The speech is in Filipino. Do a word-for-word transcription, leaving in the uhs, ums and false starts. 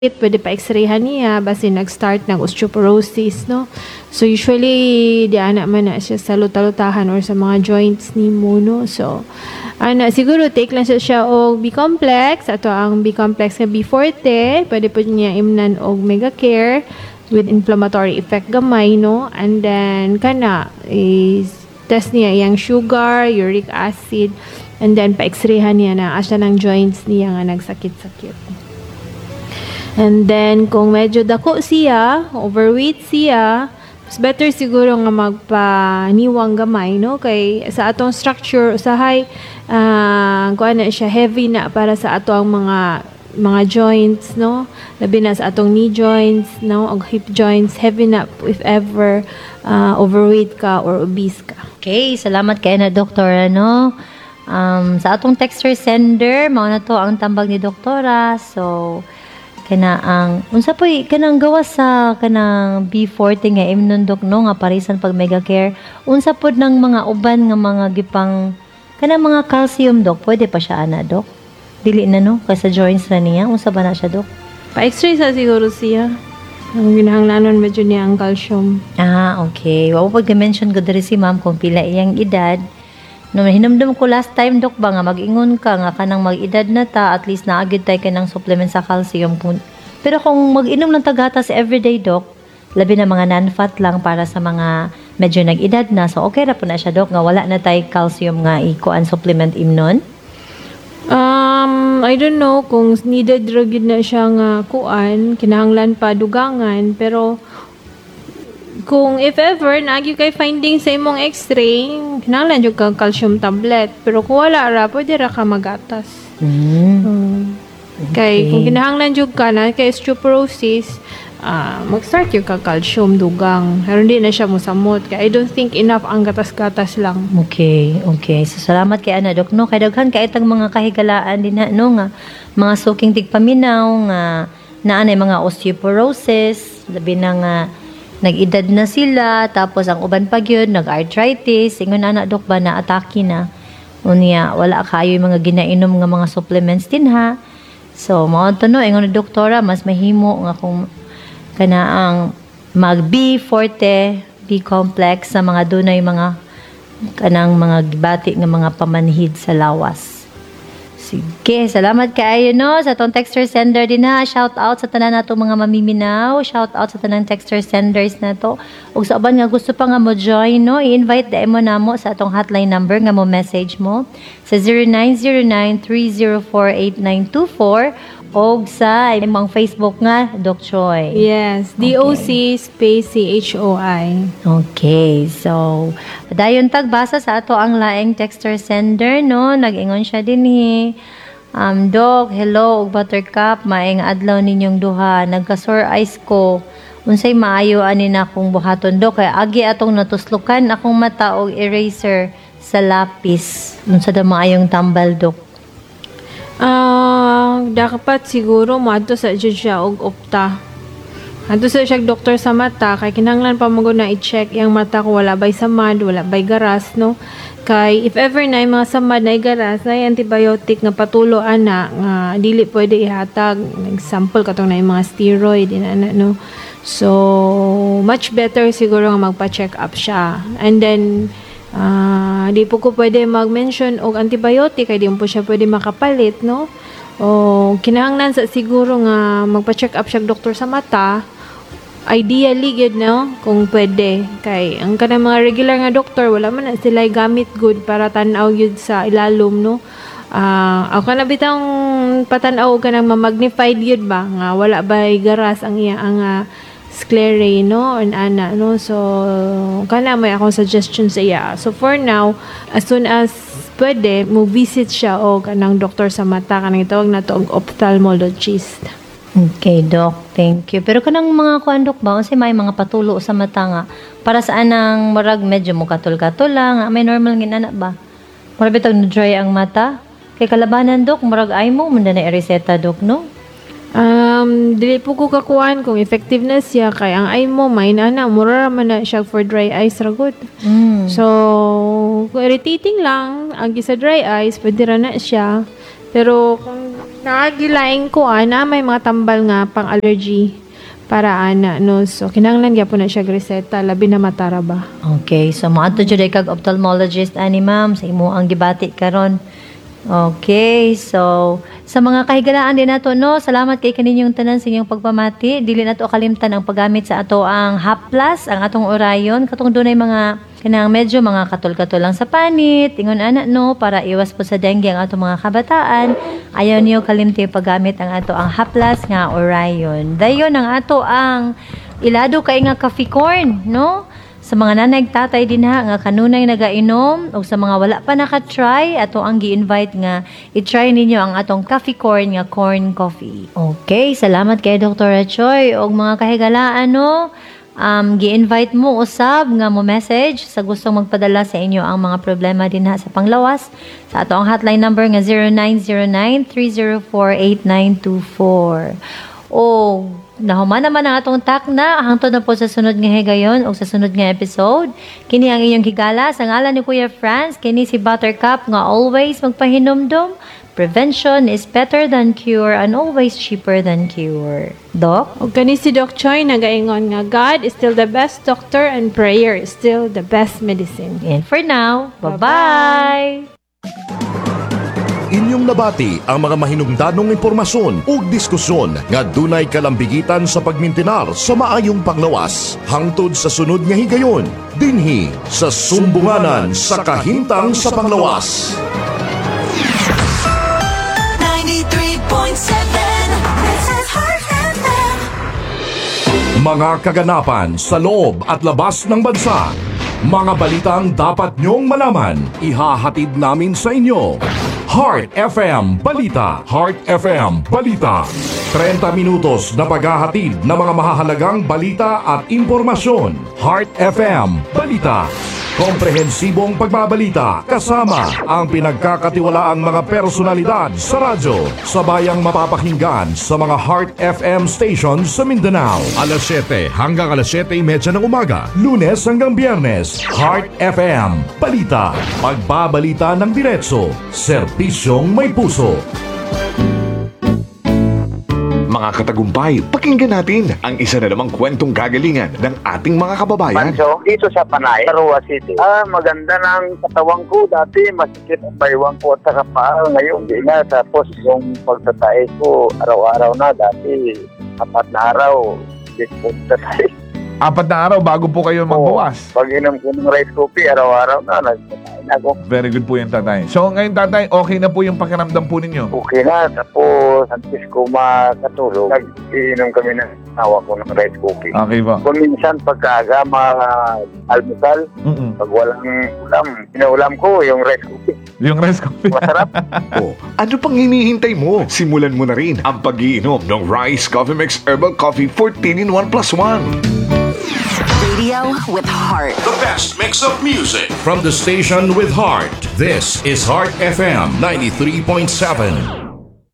pwede pa x-rayhan niya basi nag-start ng osteoporosis, no? So usually di ana man na siya sa luta-lutahan or sa mga joints nimo, no? So ana siguro take lang siya siya og B-complex, ato ang B-complex nga B forte, pwede po niya imnan og Megacare with inflammatory effect gamay, no? And then kana is test niya iyang sugar, uric acid, and then pa x-rayhan niya na asa ng joints niya nga nagsakit-sakit. And then, kung medyo dako siya, overweight siya, mas better siguro nga magpaniwang gamay, no? Kay sa atong structure, usahay, uh, kung ano siya, heavy na para sa atong mga mga joints, no? Labi na sa atong knee joints, no? O hip joints, heavy na if ever uh, overweight ka or obese ka. Okay, salamat kay na doktora, no? Um, sa atong texter sender, mao na to ang tambag ni doktora. So, kana ang unsa poy kanang gawas sa kanang B forte nga imnundok, no, nga parisan pag Megacare, unsa pod ng mga uban nga mga gipang kanang mga calcium, dok, pwede pa siya ana, dok? Dili na, no, kay sa joints na niya, unsa ba na siya, dok? Pa x-ray sa siguro siya. Ang ginahanglanon medyo niya ang calcium. Ah, okay. Wa pag mention ko diri si ma'am kung pila iyang edad. No, hinumdum ko last time, dok, ba nga mag-ingon ka nga kanang mag-edad na ta, at least naagid tay kanang supplement sa calcium. Pero kung mag-inom ng tagatas everyday, dok, labi na mga non-fat lang para sa mga medyo nag-edad na, so okay ra po na siya, dok, nga wala na tay calcium nga ikuan supplement imnon? Um, I don't know kung needed drug yun na siya nga kuan, kinahanglan pa dugangan, pero kung if ever naagi kay finding sa imong x-ray, kinahanglan jud kang calcium tablet, pero kung wala ra pwede ra ka magatas. Mm. Um, kay kung kinahanglan jud ka na kay osteoporosis, uh, mag-start yung ka calcium dugang. Pero hindi na siya mosamot. Kay I don't think enough ang gatas-gatas lang. Okay, okay. So salamat kay ana, dok, no, kay daghan kay itang mga kahigalaan din, no, nga mga suking tigpaminaw nga naanay mga osteoporosis, labi na nga nag-edad na sila, tapos ang uban pa gyud nag-arthritis, ingon ana, dok, ba na atake na unya wala kayo yung mga ginainom nga mga supplements din, ha. So mao to, no, ingon ni doktora mas mahimo nga kung kana ang mag B forte, B-complex sa mga dunay mga kanang mga gibati nga mga pamanhid sa lawas. Sige, salamat kaayo, no, sa tong texter sender din, ha. Shout out sa tanan nato mga mamiminaw, shout out sa tanang texter senders nato. Ug sa uban nga gusto pa nga mo join, no, i-invite dai mo namo sa atong hotline number nga mo message mo sa zero nine zero nine three zero four eight nine two four og sa imong Facebook nga Doc Choi. Yes, D O C space C H O I. Okay, so dayon tagbasa sa ato ang laing texter sender, no, nag-ingon siya dinhi. Um, Doc, hello, og Buttercup, maayong adlaw ninyong duha. Nagka-sore eyes ko. Unsay maayo ani na akong buhaton, Doc, kay agi atong natuslukan akong mata og eraser sa lapis. Unsa da maayong tambal, Doc? Ah, uh, dapat siguro moadto sa jud siya og opta. Adto sa siya doktor sa mata kay kinahanglan pa mo na i-check yang mata ko wala bay samad, wala bay garas, no. Kay if ever na mga samad na garas, ay antibiotic nga patulo ana nga dili pwede ihatag. Example katong na mga steroid ina, no. So much better siguro nga magpa-check up siya. And then uh, di po ko pwede mag-mention og antibiotic kay di mo po siya pwede makapalit, no. O kinahanglan sa siguro nga magpa-check up siya doktor sa mata. Ideally gid, no, kung pwede, kay ang kanang mga regular nga doktor wala man na sila gamit good para tan-aw gyud sa ilalom, no. Ah, uh, ako na bitang patan-aw kanang ma-magnified gyud ba nga wala bay garas ang iya ang uh, sclerae, no, and ana, no. So kana may akong suggestion sa iya. So for now, as soon as pwede mo visit siya o kanang doktor sa mata, kanang itawag na to og ophthalmologist. Okay, Doc. Thank you. Pero kanang mga kuan, Doc, ba kasi may mga patulo sa mata nga para sa anang marag medyo mo katul-katul lang, may normal ginana ba? Mura bitag na dry ang mata. Kay kalabanan, Doc, marag ay mo munda na reseta, Doc, no? Um, dili po ko kakuan kung effective na siya kay ang eye mo may na na mura man na siya for dry eyes ra good. Mm. So, irritating lang ang sa dry eyes, pwede ra na siya. Pero kung naagilaing ko ana may mga tambal nga pang allergy para ana no. So kinahanglan gyapon na siya reseta labi na mataraba. Okay, so moadto jud kag ophthalmologist ani ma'am sa imo ang gibati karon. Okay, so sa mga kahigalaan din nato no, salamat kay kaninyong tanan sa inyong pagpamati. Dili nato kalimtan ang paggamit sa ato ang Haplas, ang atong orayon katong dunay mga kanang medyo mga katol-katol lang sa panit, ingon ana no, para iwas po sa dengue ang atong mga kabataan. Ayaw niyo kalimti paggamit ang ato ang Haplas nga orayon. Dayon ang ato ang ilado kay nga coffee corn, no? Sa mga nanay tatay din ha, nga kanunay nagainom o sa mga wala pa naka-try, ato ang gi-invite nga i-try ninyo ang atong coffee corn nga corn coffee. Okay, salamat kay Doctor Choi og mga kahigalaan no. Um, gi-invite mo usab nga mo message sa gustong magpadala sa inyo ang mga problema din ha sa panglawas sa ato ang hotline number nga zero nine zero nine, three zero four, eight nine two four. O nahuman naman ang atong takna hangtod na po sa sunod nga higayon o sa sunod nga episode. Kini ang inyong higala sa ngalan ni Kuya Franz, kini si Buttercup nga always magpahinomdom. Prevention is better than cure and always cheaper than cure. Doc? Og kani si Doc Choi nagaingon nga God is still the best doctor and prayer is still the best medicine. And for now, bye-bye! Inyong nabati ang mga mahinungdanong impormasyon ug diskusyon nga dunay kalambigitan sa pagmintinar sa maayong panglawas hangtod sa sunod nga higayon dinhi sa sumbunganan sa kahimtang sa panglawas. ninety-three point seven This is Heart F M. Mga kaganapan sa loob at labas ng bansa. Mga balitang dapat nyong malaman, ihahatid namin sa inyo. Heart F M Balita. Heart F M Balita. thirty minutos na paghahatid ng mga mahahalagang balita at impormasyon. Heart F M Balita. Komprehensibong pagbabalita kasama ang pinagkakatiwalaang mga personalidad sa radyo. Sabayang mapapakinggan sa mga Heart F M stations sa Mindanao. alas siyete hanggang alas siyete thirty ng umaga. Lunes hanggang Biyernes. Heart F M Balita. Pagbabalita ng diretso. Serbisyong may puso. Mga katagumpay, pakinggan natin ang isa na namang kwentong gagalingan ng ating mga kababayan. Manso, dito sa Panay, Arua City. Ah, maganda ng katawang ko. Dati, masikip ang baywang ko at saka paa. Ngayon, di na. Tapos, yung pagtatae ko, araw-araw na. Dati, apat na araw, di ko tatay. Apat na araw bago po kayo magbawas. Pag inom ko ng rice coffee, araw-araw na, nagtatae na ako. Very good po yung tatay. So ngayon tatay, okay na po yung pakiramdam po ninyo? Okay na. Tapos, antes ko makatulog, nag-iinom kami ng tawa ko ng rice coffee. Okay po. Kung minsan, pagkaaga, ma-almusal, Mm-mm. pag walang ulam, pinaulam ko yung rice coffee. Yung rice coffee. Masarap. O, ano pang hinihintay mo? Simulan mo na rin ang pag-iinom ng Rice Coffee Mix Herbal Coffee fourteen in one plus one. Radio with heart. The best mix of music from the station with heart. This is Heart F M ninety-three point seven.